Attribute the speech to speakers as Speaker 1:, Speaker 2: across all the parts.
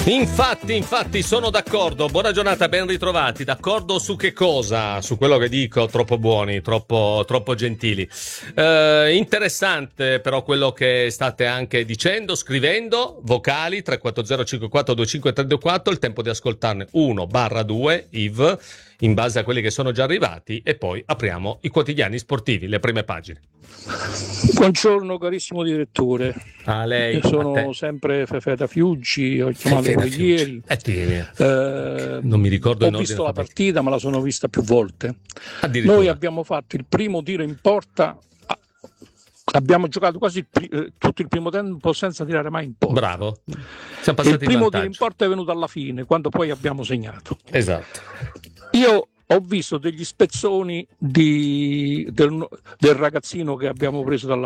Speaker 1: Infatti sono d'accordo. Buona giornata, ben ritrovati. D'accordo su che cosa? Su quello che dico, troppo buoni, troppo gentili. Interessante però quello che state anche dicendo, scrivendo, vocali 340 54 25 324, il tempo di ascoltarne 1/2, Yves, in base a quelli che sono già arrivati, e poi apriamo i quotidiani sportivi, le prime pagine.
Speaker 2: Buongiorno carissimo direttore.
Speaker 1: A lei.
Speaker 2: Io sono sempre Fefe da Fiuggi, ho chiamato ieri.
Speaker 1: Non mi ricordo.
Speaker 2: Ho visto la partita, ma la sono vista più volte. Noi abbiamo fatto il primo tiro in porta, abbiamo giocato quasi tutto il primo tempo senza tirare mai in porta.
Speaker 1: Bravo. Siamo passati
Speaker 2: il primo tiro in porta è venuto alla fine, quando poi abbiamo segnato.
Speaker 1: Esatto.
Speaker 2: Io ho visto degli spezzoni del ragazzino che abbiamo preso dalla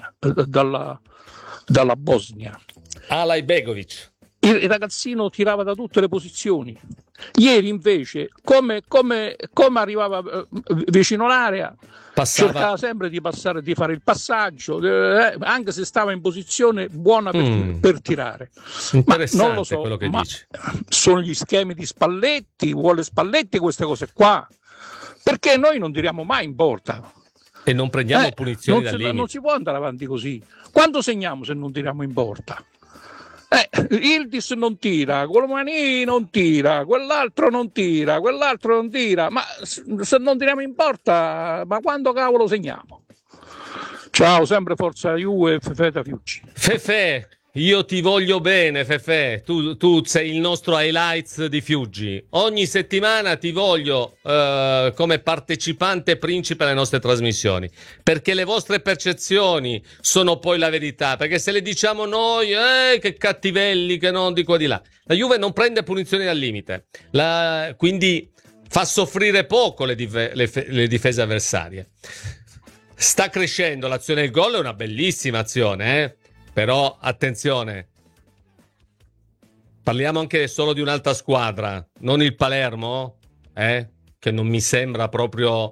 Speaker 2: Bosnia.
Speaker 1: Alay Begovic.
Speaker 2: Il ragazzino tirava da tutte le posizioni. Ieri invece, come arrivava vicino all'area, cercava sempre di passare, di fare il passaggio, anche se stava in posizione buona per tirare.
Speaker 1: Interessante,
Speaker 2: ma non lo so,
Speaker 1: quello che dici.
Speaker 2: Sono gli schemi di Spalletti, vuole Spalletti queste cose qua, perché noi non tiriamo mai in porta
Speaker 1: e non prendiamo punizioni dal limite.
Speaker 2: Non si può andare avanti così. Quando segniamo se non tiriamo in porta? Yildiz non tira, Colomani non tira, quell'altro non tira, ma se non tiriamo in porta, ma quando cavolo segniamo? Ciao, sempre forza Juve, Fefe da Fiuggi.
Speaker 1: Fefe, io ti voglio bene, Fefe, tu sei il nostro highlights di Fiuggi. Ogni settimana ti voglio come partecipante principe alle nostre trasmissioni, perché le vostre percezioni sono poi la verità, perché se le diciamo noi, che cattivelli, che non di qua di là. La Juve non prende punizioni al limite, quindi fa soffrire poco le difese avversarie. Sta crescendo l'azione del gol, è una bellissima azione, Però attenzione, parliamo anche solo di un'altra squadra, non il Palermo, che non mi sembra proprio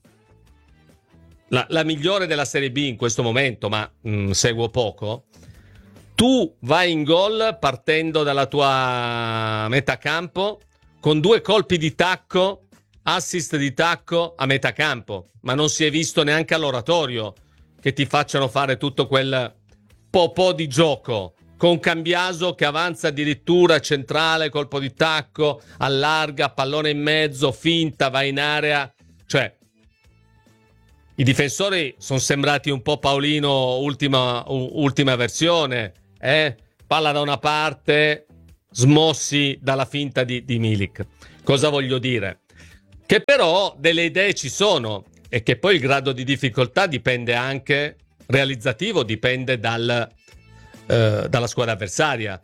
Speaker 1: la migliore della Serie B in questo momento, ma seguo poco. Tu vai in gol partendo dalla tua metà campo con 2 colpi di tacco, assist di tacco a metà campo, ma non si è visto neanche all'oratorio che ti facciano fare tutto quel po' di gioco, con Cambiaso che avanza addirittura centrale, colpo di tacco, allarga, pallone in mezzo, finta, va in area. Cioè, i difensori sono sembrati un po' Paolino ultima versione, palla da una parte, smossi dalla finta di Milik. Cosa voglio dire? Che però delle idee ci sono e che poi il grado di difficoltà dipende anche realizzativo, dipende dalla squadra avversaria,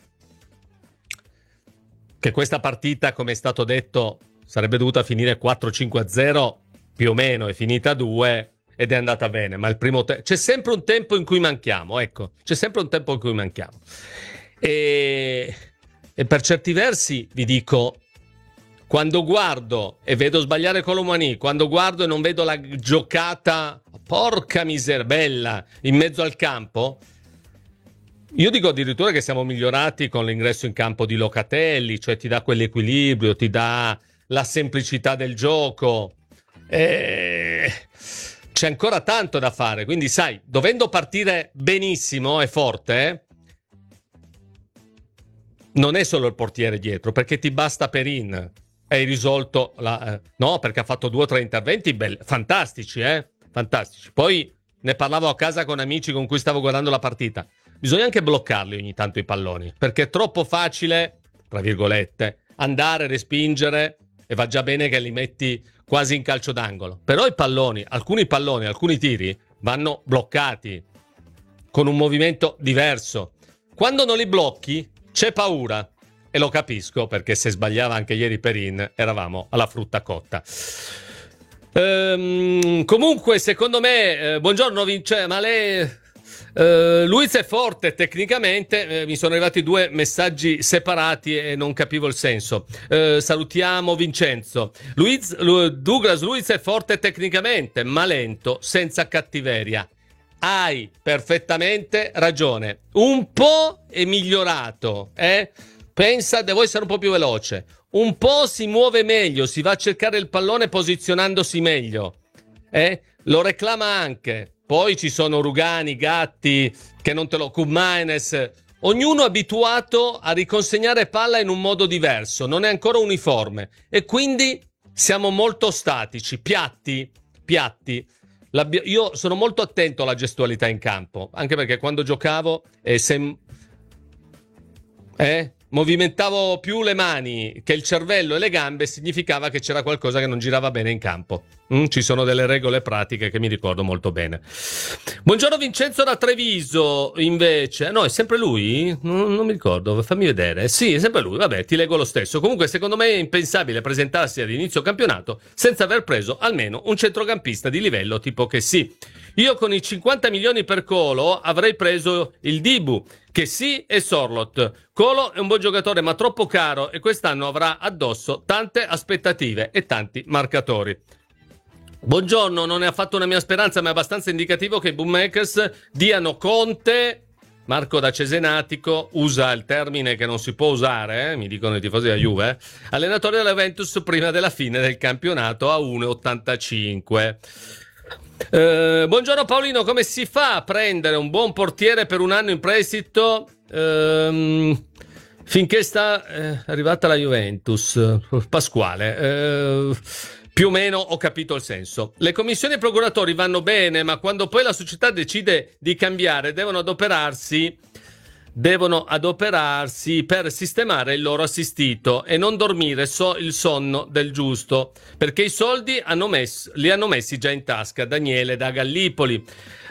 Speaker 1: che questa partita, come è stato detto, sarebbe dovuta finire 4-5-0, più o meno è finita 2 ed è andata bene, ma il primo c'è sempre un tempo in cui manchiamo, c'è sempre un tempo in cui manchiamo e per certi versi vi dico, quando guardo e vedo sbagliare Colomani, quando guardo e non vedo la giocata, porca miseria, bella, in mezzo al campo, io dico addirittura che siamo migliorati con l'ingresso in campo di Locatelli, cioè ti dà quell'equilibrio, ti dà la semplicità del gioco. C'è ancora tanto da fare, quindi sai, dovendo partire benissimo e forte, non è solo il portiere dietro, perché ti basta Perin. Hai risolto no, perché ha fatto 2 o 3 interventi fantastici, fantastici. Poi ne parlavo a casa con amici con cui stavo guardando la partita. Bisogna anche bloccarli ogni tanto i palloni, perché è troppo facile, tra virgolette, andare, respingere, e va già bene che li metti quasi in calcio d'angolo. Però i palloni, alcuni tiri vanno bloccati con un movimento diverso. Quando non li blocchi c'è paura. E lo capisco, perché se sbagliava anche ieri Perin eravamo alla frutta cotta. Comunque, secondo me, buongiorno ma lei... Luiz è forte tecnicamente, mi sono arrivati 2 messaggi separati e non capivo il senso. Salutiamo Vincenzo. Douglas Luiz è forte tecnicamente, ma lento, senza cattiveria. Hai perfettamente ragione. Un po' è migliorato, pensa, devo essere un po' più veloce, un po' si muove meglio, si va a cercare il pallone posizionandosi meglio, lo reclama anche. Poi ci sono Rugani, Gatti, che non te lo... Koummanes, ognuno abituato a riconsegnare palla in un modo diverso, non è ancora uniforme e quindi siamo molto statici, piatti. Io sono molto attento alla gestualità in campo, anche perché quando giocavo movimentavo più le mani che il cervello e le gambe, significava che c'era qualcosa che non girava bene in campo. Ci sono delle regole pratiche che mi ricordo molto bene. Buongiorno Vincenzo da Treviso, invece. No, è sempre lui? Non mi ricordo, fammi vedere. Sì, è sempre lui, vabbè, ti leggo lo stesso. Comunque, secondo me è impensabile presentarsi ad inizio campionato senza aver preso almeno un centrocampista di livello tipo che sì. Io con i 50 milioni per Colo avrei preso il Dibu, che sì, e Sorloth. Colo è un buon giocatore ma troppo caro e quest'anno avrà addosso tante aspettative e tanti marcatori. Buongiorno, non è affatto una mia speranza, ma è abbastanza indicativo che i bookmakers diano Conte. Marco da Cesenatico usa il termine che non si può usare, mi dicono i tifosi della Juve, allenatore della Juventus prima della fine del campionato a 1,85. Buongiorno Paolino, come si fa a prendere un buon portiere per un anno in prestito finché sta arrivata la Juventus? Pasquale, più o meno ho capito il senso. Le commissioni e i procuratori vanno bene, ma quando poi la società decide di cambiare devono adoperarsi per sistemare il loro assistito e non dormire il sonno del giusto, perché i soldi li hanno messi già in tasca. Daniele da Gallipoli.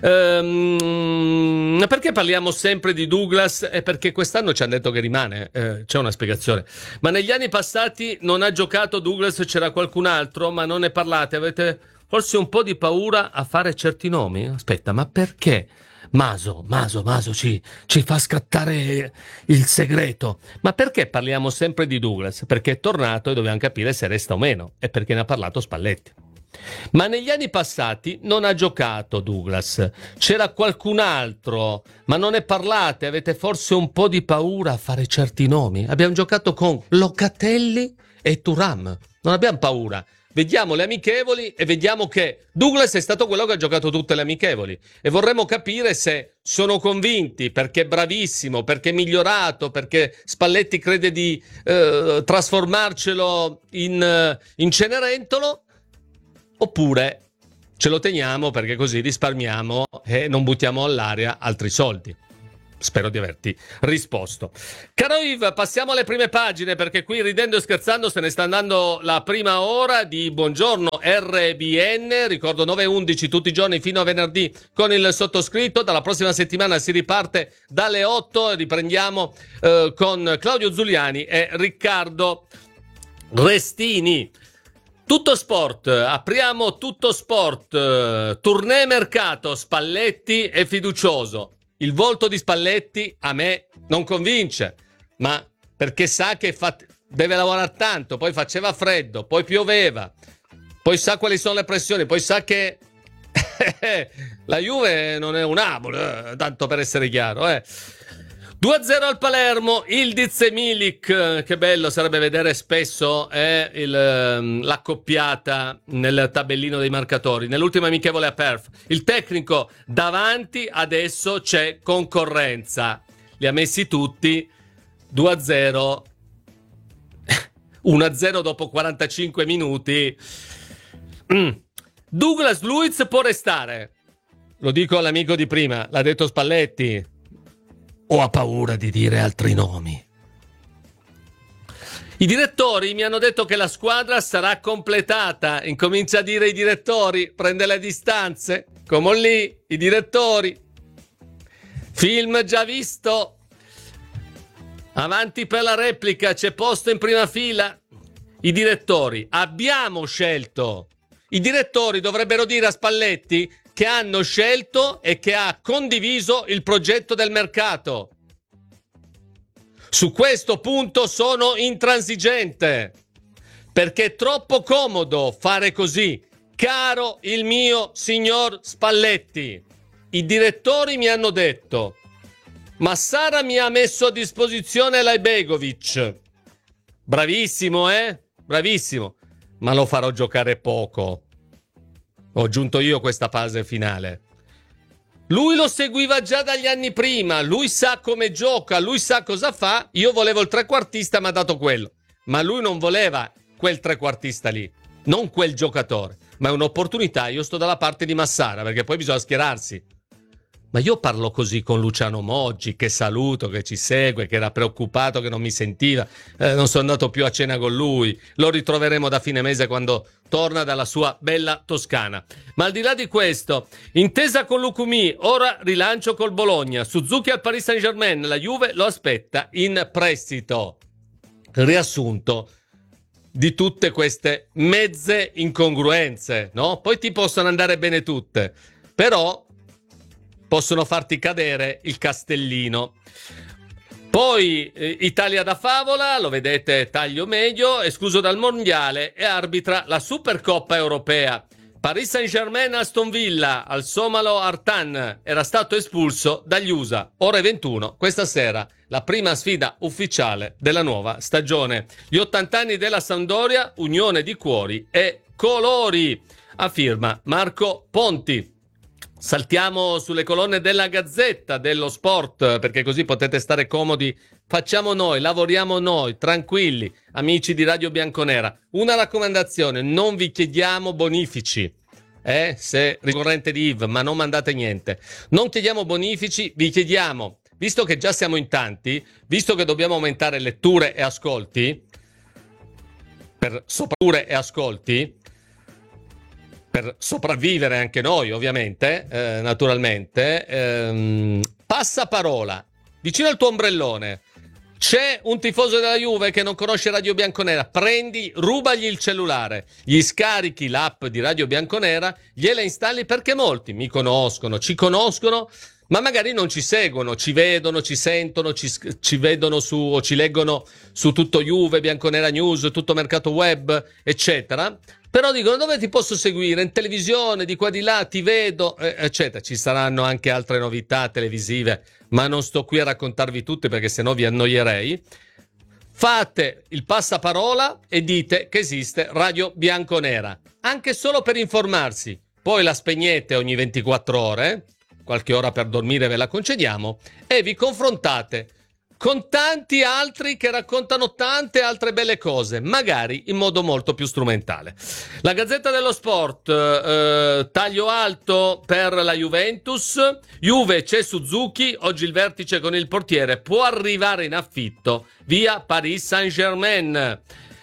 Speaker 1: Perché parliamo sempre di Douglas? È perché quest'anno ci hanno detto che rimane, c'è una spiegazione. Ma negli anni passati non ha giocato Douglas, c'era qualcun altro, ma non ne parlate, avete forse un po' di paura a fare certi nomi? Aspetta, ma perché? Maso ci fa scattare il segreto. Ma perché parliamo sempre di Douglas? Perché è tornato e dobbiamo capire se resta o meno, e perché ne ha parlato Spalletti. Ma negli anni passati non ha giocato Douglas, c'era qualcun altro, ma non ne parlate, avete forse un po' di paura a fare certi nomi? Abbiamo giocato con Locatelli e Thuram, non abbiamo paura. Vediamo le amichevoli e vediamo che Douglas è stato quello che ha giocato tutte le amichevoli e vorremmo capire se sono convinti perché è bravissimo, perché è migliorato, perché Spalletti crede di trasformarcelo in Cenerentolo, oppure ce lo teniamo perché così risparmiamo e non buttiamo all'aria altri soldi. Spero di averti risposto. Caro Yves, passiamo alle prime pagine perché qui ridendo e scherzando se ne sta andando la prima ora di Buongiorno RBN. Ricordo 9:11 tutti i giorni fino a venerdì con il sottoscritto. Dalla prossima settimana si riparte dalle 8 e riprendiamo con Claudio Zuliani e Riccardo Restini. Tutto sport, apriamo tutto sport, tournée mercato, Spalletti è fiducioso. Il volto di Spalletti a me non convince, ma perché sa che deve lavorare tanto, poi faceva freddo, poi pioveva, poi sa quali sono le pressioni, poi sa che la Juve non è un Napoli, tanto per essere chiaro. 2-0 al Palermo, Ildiz e Milik, che bello sarebbe vedere spesso l'accoppiata nel tabellino dei marcatori. Nell'ultima amichevole a Perth, il tecnico davanti, adesso c'è concorrenza. Li ha messi tutti, 2-0, 1-0 dopo 45 minuti. Douglas Luiz può restare, lo dico all'amico di prima, l'ha detto Spalletti. O ha paura di dire altri nomi? I direttori mi hanno detto che la squadra sarà completata. Incomincia a dire i direttori, prende le distanze. Come lì, i direttori. Film già visto. Avanti per la replica, c'è posto in prima fila. I direttori, abbiamo scelto. I direttori dovrebbero dire a Spalletti che hanno scelto e che ha condiviso il progetto del mercato. Su questo punto sono intransigente, perché è troppo comodo fare così. Caro il mio signor Spalletti, i direttori mi hanno detto Massara mi ha messo a disposizione Laibegovic. Bravissimo, bravissimo, ma lo farò giocare poco. Ho aggiunto io questa fase finale. Lui lo seguiva già dagli anni prima, lui sa come gioca, lui sa cosa fa. Io volevo il trequartista, mi ha dato quello. Ma lui non voleva quel trequartista lì, non quel giocatore, ma è un'opportunità. Io sto dalla parte di Massara, perché poi bisogna schierarsi. Ma io parlo così con Luciano Moggi, che saluto, che ci segue, che era preoccupato, che non mi sentiva. Non sono andato più a cena con lui. Lo ritroveremo da fine mese quando torna dalla sua bella Toscana. Ma al di là di questo, intesa con Lucumí, ora rilancio col Bologna. Suzuki al Paris Saint-Germain, la Juve lo aspetta in prestito. Riassunto di tutte queste mezze incongruenze, no? Poi ti possono andare bene tutte, però possono farti cadere il castellino. Poi Italia da favola, lo vedete taglio medio, escluso dal mondiale e arbitra la Supercoppa europea. Paris Saint-Germain Aston Villa, al somalo Artan era stato espulso dagli USA. Ore 21, questa sera, la prima sfida ufficiale della nuova stagione. Gli 80 anni della Sampdoria, unione di cuori e colori. A firma Marco Ponti. Saltiamo sulle colonne della Gazzetta dello Sport, perché così potete stare comodi. Facciamo noi, lavoriamo noi, tranquilli, amici di Radio Bianconera. Una raccomandazione, non vi chiediamo bonifici, se ricorrente di IV, ma non mandate niente. Non chiediamo bonifici, vi chiediamo, visto che già siamo in tanti, visto che dobbiamo aumentare letture e ascolti, per sopravvivere anche noi, ovviamente, naturalmente, passaparola, vicino al tuo ombrellone, c'è un tifoso della Juve che non conosce Radio Bianconera, rubagli il cellulare, gli scarichi l'app di Radio Bianconera, gliela installi, perché molti mi conoscono, ci conoscono, ma magari non ci seguono, ci vedono, ci sentono, ci vedono o ci leggono su tutto Juve, Bianconera News, tutto Mercato Web, eccetera. Però dicono: dove ti posso seguire? In televisione, di qua di là, ti vedo, eccetera. Ci saranno anche altre novità televisive, ma non sto qui a raccontarvi tutte perché sennò vi annoierei. Fate il passaparola e dite che esiste Radio Bianconera, anche solo per informarsi. Poi la spegnete ogni 24 ore, qualche ora per dormire ve la concediamo, e vi confrontate con tanti altri che raccontano tante altre belle cose, magari in modo molto più strumentale. La Gazzetta dello Sport, taglio alto per la Juventus. Juve, c'è Suzuki, oggi il vertice con il portiere, può arrivare in affitto via Paris Saint-Germain.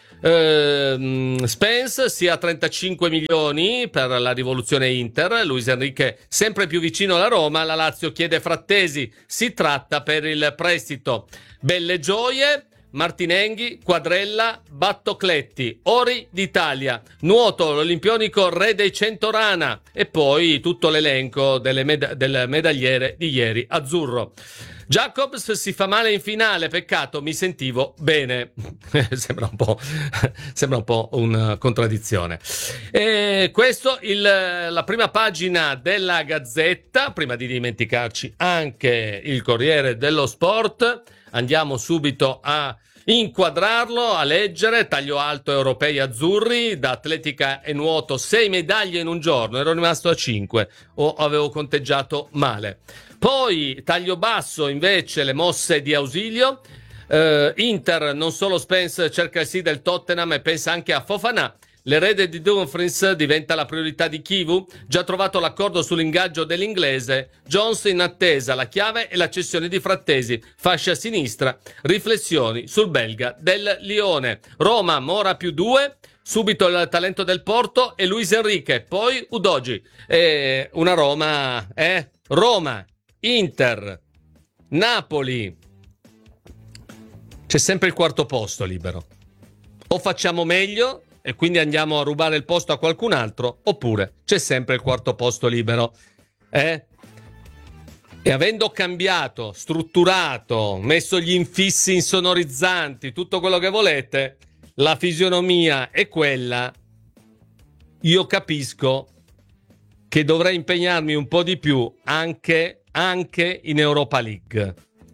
Speaker 1: Spence sia 35 milioni per la rivoluzione Inter. Luis Enrique sempre più vicino alla Roma. La Lazio chiede Frattesi, si tratta per il prestito. Belle gioie: Martinenghi, Quadrella, Battocletti, Ori d'Italia, nuoto, l'olimpionico Re dei 100 rana, e poi tutto l'elenco del medagliere di ieri azzurro. Jacobs si fa male in finale, peccato, mi sentivo bene. Sembra un po' una contraddizione. E questo la prima pagina della Gazzetta. Prima di dimenticarci anche il Corriere dello Sport, andiamo subito a inquadrarlo, a leggere. Taglio alto europei azzurri, da atletica e nuoto 6 medaglie in un giorno, ero rimasto a 5 o avevo conteggiato male. Poi taglio basso invece le mosse di ausilio. Inter, non solo Spence cerca il sì del Tottenham e pensa anche a Fofana. L'erede di Dumfries diventa la priorità di Kivu, già trovato l'accordo sull'ingaggio dell'inglese. Jones in attesa, la chiave e la cessione di Frattesi, fascia sinistra, riflessioni sul belga del Lione. Roma, Mora +2, subito il talento del Porto e Luis Enrique, poi Udogi. Una Roma, Roma, Inter, Napoli. C'è sempre il quarto posto libero. O facciamo meglio e quindi andiamo a rubare il posto a qualcun altro, oppure c'è sempre il quarto posto libero. E avendo cambiato, strutturato, messo gli infissi insonorizzanti, tutto quello che volete, la fisionomia è quella. Io capisco che dovrei impegnarmi un po' di più anche in Europa League.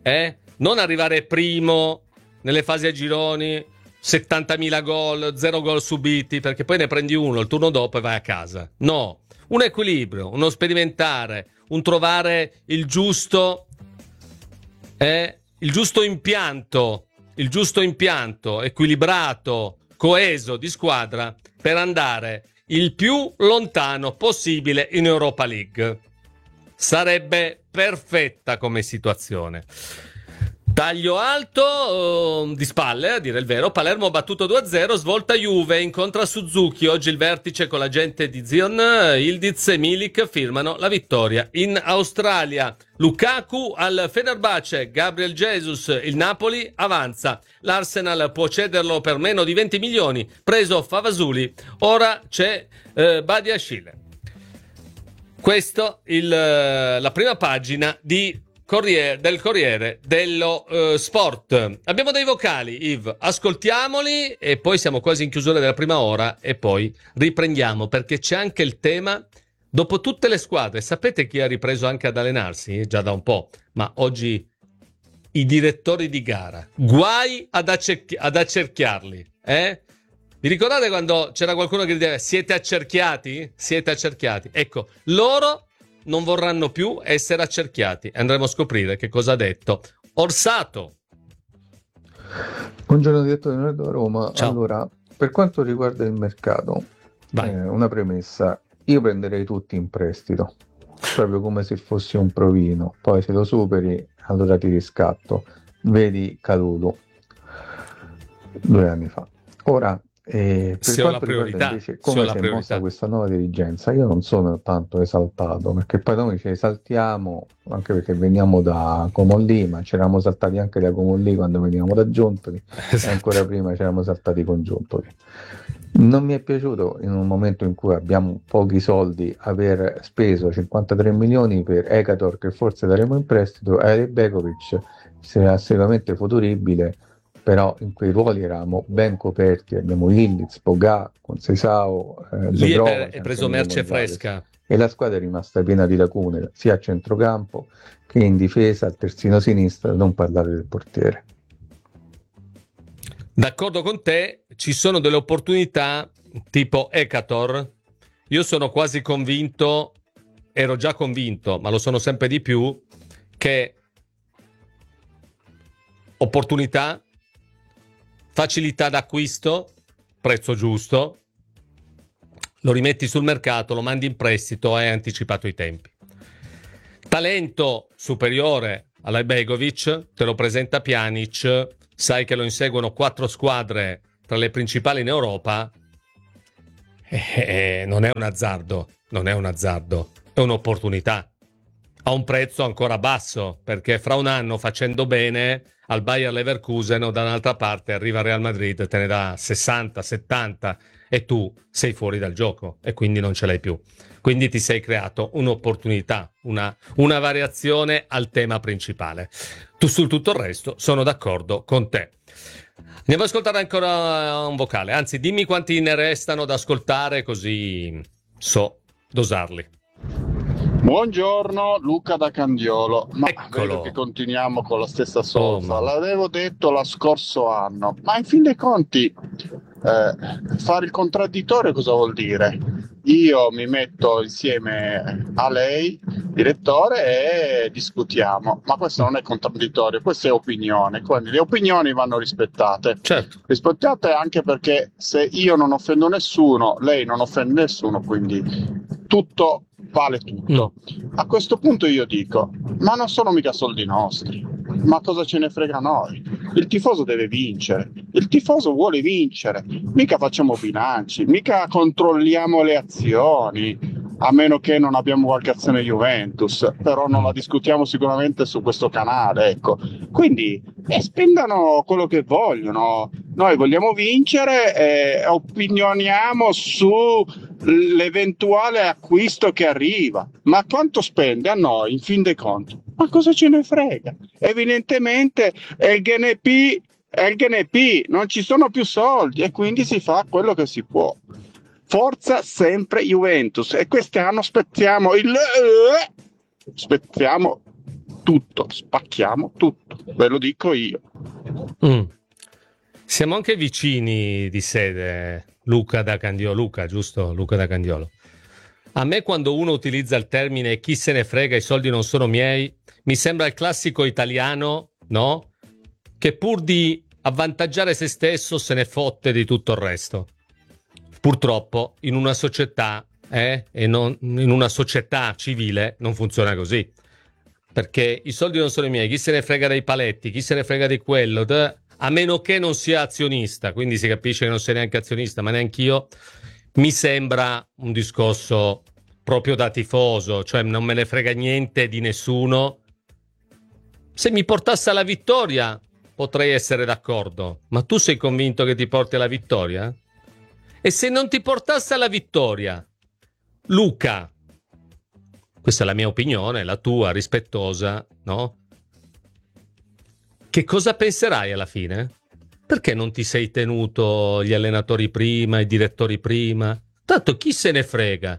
Speaker 1: Non arrivare primo nelle fasi a gironi, 70.000 gol, 0 gol subiti, perché poi ne prendi uno il turno dopo e vai a casa. No, un equilibrio, uno sperimentare, un trovare il giusto impianto equilibrato, coeso di squadra per andare il più lontano possibile in Europa League. Sarebbe perfetta come situazione. Taglio alto di spalle, a dire il vero. Palermo battuto 2-0, svolta Juve, incontra Suzuki. Oggi il vertice con la gente di Zion, Ildiz e Milik firmano la vittoria. In Australia, Lukaku al Fenerbahce, Gabriel Jesus, il Napoli avanza. L'Arsenal può cederlo per meno di 20 milioni, preso Favasuli. Ora c'è Badiashile. Questo la prima pagina del Corriere dello Sport. Abbiamo dei vocali, Yves, ascoltiamoli e poi siamo quasi in chiusura della prima ora e poi riprendiamo, perché c'è anche il tema, dopo tutte le squadre, sapete chi ha ripreso anche ad allenarsi? Già da un po', ma oggi i direttori di gara, guai ad accerchiarli, Vi ricordate quando c'era qualcuno che diceva siete accerchiati? Siete accerchiati. Ecco, loro non vorranno più essere accerchiati. Andremo a scoprire che cosa ha detto Orsato.
Speaker 3: Buongiorno direttore da Roma.
Speaker 1: Ciao.
Speaker 3: Allora, per quanto riguarda il mercato, una premessa, io prenderei tutti in prestito, proprio come se fossi un provino, poi se lo superi allora ti riscatto. Vedi Calulu 2 anni fa. Ora, per quanto riguarda invece come si è mossa questa nuova dirigenza, io non sono tanto esaltato, perché poi noi ci esaltiamo anche perché veniamo da Comolli, ma ci eravamo saltati anche da Comolli quando venivamo da Giuntoli e ancora prima ci eravamo saltati con Giuntoli. Non mi è piaciuto in un momento in cui abbiamo pochi soldi aver speso 53 milioni per Ekator, che forse daremo in prestito, e Begovic, se è assolutamente futuribile, però in quei ruoli eravamo ben coperti. Abbiamo Ildiz, Pogba, Conceição,
Speaker 1: lì è preso merce fresca
Speaker 3: e la squadra è rimasta piena di lacune sia a centrocampo che in difesa, al terzino sinistro, non parlare del portiere.
Speaker 1: D'accordo con te, ci sono delle opportunità tipo Ekator. Io sono quasi convinto, ero già convinto, ma lo sono sempre di più, che opportunità, facilità d'acquisto, prezzo giusto, lo rimetti sul mercato, lo mandi in prestito, hai anticipato i tempi. Talento superiore alla Begovic, te lo presenta Pjanic, sai che lo inseguono 4 squadre tra le principali in Europa, non è un azzardo, è un'opportunità. A un prezzo ancora basso, perché fra un anno, facendo bene al Bayer Leverkusen o da un'altra parte arriva il Real Madrid, te ne dà 60, 70 e tu sei fuori dal gioco e quindi non ce l'hai più. Quindi ti sei creato un'opportunità, una variazione al tema principale. Tu sul tutto il resto sono d'accordo con te. Andiamo ad ascoltare ancora un vocale, anzi dimmi quanti ne restano da ascoltare così so dosarli.
Speaker 4: Buongiorno, Luca da Candiolo. Ma
Speaker 1: Eccolo.
Speaker 4: vedo che continuiamo con la stessa solfa. L'avevo detto lo scorso anno, ma in fin dei conti fare il contraddittorio cosa vuol dire? Io mi metto insieme a lei, direttore, e discutiamo, ma questo non è contraddittorio, questa è opinione, quindi le opinioni vanno rispettate.
Speaker 1: Certo.
Speaker 4: Rispettate anche perché se io non offendo nessuno, lei non offende nessuno, quindi tutto vale tutto. A questo punto io dico, ma non sono mica soldi nostri, ma cosa ce ne frega a noi? Il tifoso deve vincere, il tifoso vuole vincere, mica facciamo bilanci, mica controlliamo le azioni, a meno che non abbiamo qualche azione Juventus, però non la discutiamo sicuramente su questo canale, ecco. Quindi spendano quello che vogliono, noi vogliamo vincere e opinioniamo sull'eventuale acquisto che arriva, ma quanto spende a noi in fin dei conti? Ma cosa ce ne frega? Evidentemente è il GNP, non ci sono più soldi e quindi si fa quello che si può. Forza sempre Juventus, e quest'anno spezziamo tutto, spacchiamo tutto, ve lo dico io.
Speaker 1: Siamo anche vicini di sede, Luca da Candiolo. Luca, giusto? Luca da Candiolo. A me quando uno utilizza il termine chi se ne frega, i soldi non sono miei, mi sembra il classico italiano, no? Che pur di avvantaggiare se stesso se ne fotte di tutto il resto. Purtroppo in una società e non in una società civile non funziona così, perché i soldi non sono i miei, chi se ne frega dei paletti, chi se ne frega di quello, a meno che non sia azionista, quindi si capisce che non sei neanche azionista, ma neanch'io. Mi sembra un discorso proprio da tifoso, cioè non me ne frega niente di nessuno. Se mi portasse alla vittoria potrei essere d'accordo, ma tu sei convinto che ti porti alla vittoria? E se non ti portasse alla vittoria, Luca, questa è la mia opinione, la tua rispettosa, no? Che cosa penserai alla fine? Perché non ti sei tenuto gli allenatori prima, i direttori prima? Tanto chi se ne frega?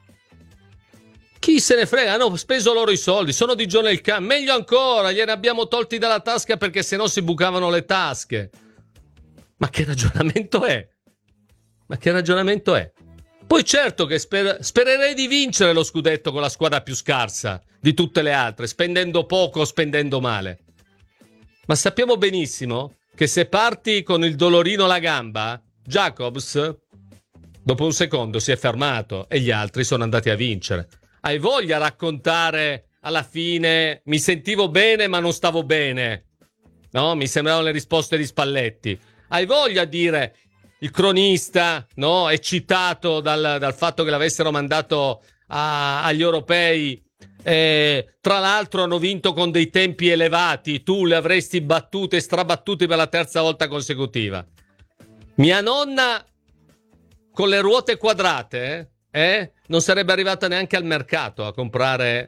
Speaker 1: Chi se ne frega? Hanno speso loro i soldi, sono di John Elkann, meglio ancora, gliene abbiamo tolti dalla tasca perché sennò si bucavano le tasche. Ma che ragionamento è? Ma che ragionamento è? Poi certo che spererei di vincere lo scudetto con la squadra più scarsa di tutte le altre, spendendo poco o spendendo male. Ma sappiamo benissimo che se parti con il dolorino alla gamba, Jacobs dopo un secondo si è fermato e gli altri sono andati a vincere. Hai voglia a raccontare alla fine mi sentivo bene ma non stavo bene, no? Mi sembravano le risposte di Spalletti. Hai voglia a dire il cronista, no? Eccitato dal fatto che l'avessero mandato agli europei. Tra l'altro hanno vinto con dei tempi elevati, tu le avresti battute, strabattute per la terza volta consecutiva. Mia nonna con le ruote quadrate non sarebbe arrivata neanche al mercato a comprare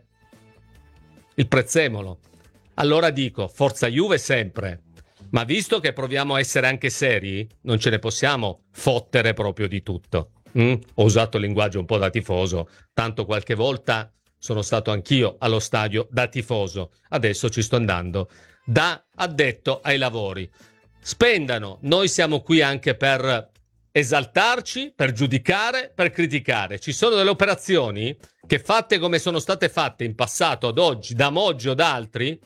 Speaker 1: il prezzemolo. Allora dico, forza Juve sempre, ma visto che proviamo a essere anche seri, non ce ne possiamo fottere proprio di tutto. Ho usato il linguaggio un po' da tifoso, tanto qualche volta sono stato anch'io allo stadio da tifoso, adesso ci sto andando da addetto ai lavori. Spendano, noi siamo qui anche per esaltarci, per giudicare, per criticare. Ci sono delle operazioni che fatte come sono state fatte in passato ad oggi, da Moggi o da altri,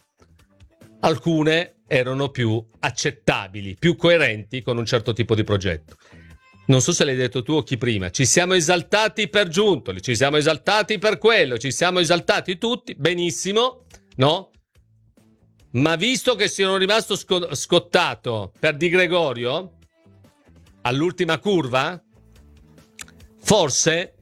Speaker 1: alcune erano più accettabili, più coerenti con un certo tipo di progetto. Non so se l'hai detto tu o chi prima, ci siamo esaltati per Giuntoli, ci siamo esaltati per quello, ci siamo esaltati tutti, benissimo, no? Ma visto che sono rimasto scottato per Di Gregorio all'ultima curva, forse